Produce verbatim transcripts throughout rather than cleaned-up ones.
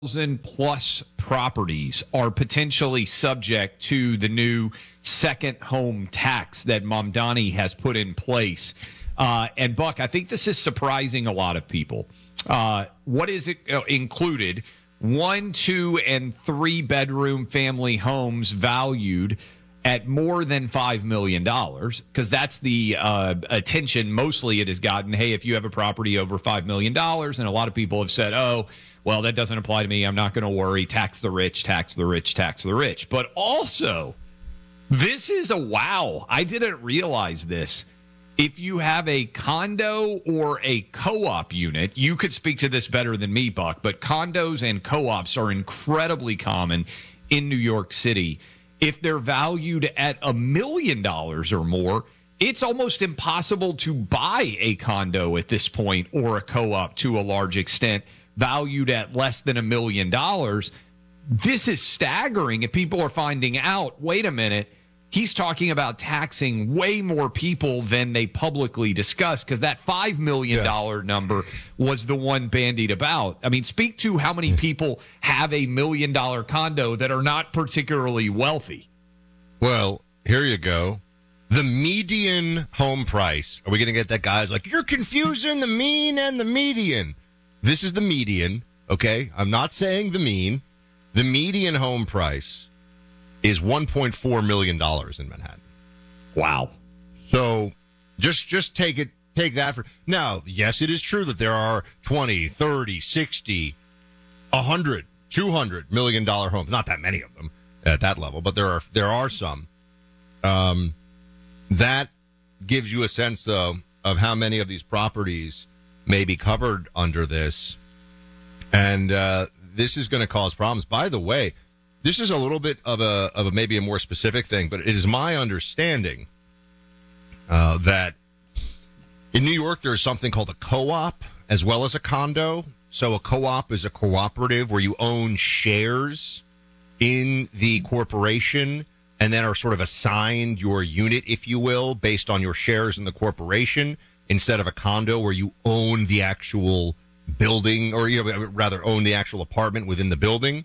plus properties are potentially subject to the new second home tax that Mamdani has put in place. Uh, and Buck, I think this is surprising a lot of people. Uh, what is it uh, included? One, two, and three bedroom family homes valued at more than five million dollars, because that's the uh, attention mostly it has gotten. Hey, if you have a property over five million dollars, and a lot of people have said, oh, well, that doesn't apply to me. I'm not going to worry. Tax the rich, tax the rich, tax the rich. But also, this is a wow. I didn't realize this. If you have a condo or a co-op unit, you could speak to this better than me, Buck, but condos and co-ops are incredibly common in New York City. If they're valued at a million dollars or more, it's almost impossible to buy a condo at this point, or a co-op to a large extent, valued at less than a million dollars. This is staggering. If people are finding out, wait a minute, he's talking about taxing way more people than they publicly discuss, because that five million dollars yeah. number was the one bandied about. I mean, speak to how many people have a million dollar condo that are not particularly wealthy. Well, here you go. The median home price. Are we going to get that guy's like, you're confusing the mean and the median? This is the median, okay? I'm not saying the mean. The median home price is one point four million dollars in Manhattan. Wow. So just just take it take that for now. Yes, it is true that there are twenty, thirty, sixty, one hundred, two hundred million dollar homes. Not that many of them at that level, but there are there are some. Um that gives you a sense though of how many of these properties may be covered under this. And uh this is going to cause problems. By the way, this is a little bit of a of a maybe a more specific thing, but it is my understanding uh, that in New York there is something called a co-op as well as a condo. So a co-op is a cooperative where you own shares in the corporation and then are sort of assigned your unit, if you will, based on your shares in the corporation, instead of a condo where you own the actual building, or you know, rather own the actual apartment within the building.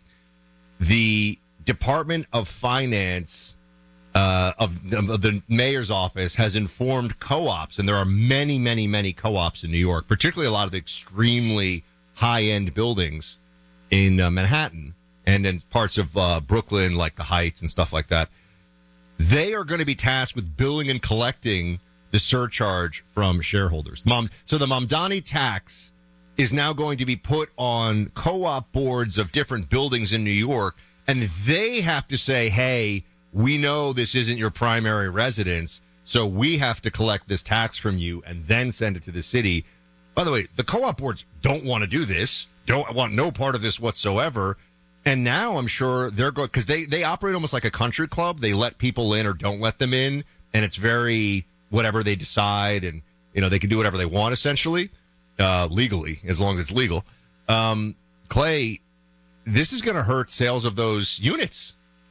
The Department of Finance uh, of, of the mayor's office has informed co-ops, and there are many, many, many co-ops in New York, particularly a lot of the extremely high-end buildings in uh, Manhattan and in parts of uh, Brooklyn, like the Heights and stuff like that. They are going to be tasked with billing and collecting the surcharge from shareholders. Mom, so the Mamdani tax is now going to be put on co-op boards of different buildings in New York, and they have to say, hey, we know this isn't your primary residence, so we have to collect this tax from you and then send it to the city. By the way, the co-op boards don't want to do this, don't want no part of this whatsoever, and now I'm sure they're going, because they, they operate almost like a country club. They let people in or don't let them in, and it's very whatever they decide, and you know they can do whatever they want, essentially. Uh, legally, as long as it's legal. Um, Clay, this is going to hurt sales of those units,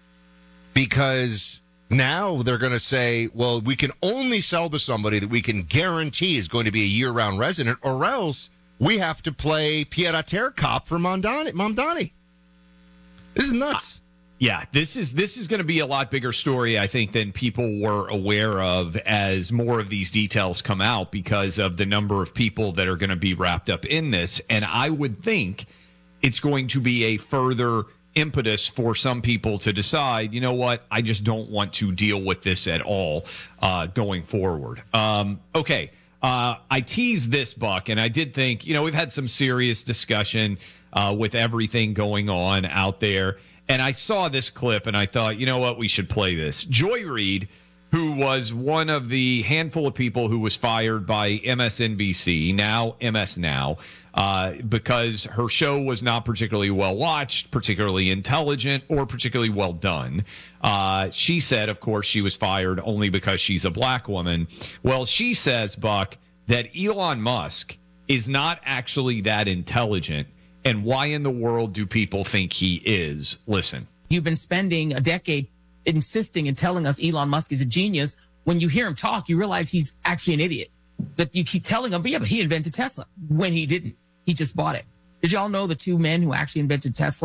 because now they're going to say, well, we can only sell to somebody that we can guarantee is going to be a year-round resident, or else we have to play pied-à-terre cop for Mamdani. Mamdani. This is nuts. Uh- Yeah, this is this is going to be a lot bigger story, I think, than people were aware of as more of these details come out, because of the number of people that are going to be wrapped up in this. And I would think it's going to be a further impetus for some people to decide, you know what, I just don't want to deal with this at all uh, going forward. Um, okay, uh, I teased this, Buck, and I did think, you know, we've had some serious discussion uh, with everything going on out there. And I saw this clip, and I thought, you know what, we should play this. Joy Reid, who was one of the handful of people who was fired by M S N B C, now M S Now, uh, because her show was not particularly well watched, particularly intelligent, or particularly well done. Uh, she said, of course, she was fired only because she's a black woman. Well, she says, Buck, that Elon Musk is not actually that intelligent. And why in the world do people think he is? Listen. You've been spending a decade insisting and telling us Elon Musk is a genius. When you hear him talk, you realize he's actually an idiot. But you keep telling him, but yeah, but he invented Tesla, when he didn't. He just bought it. Did y'all know the two men who actually invented Tesla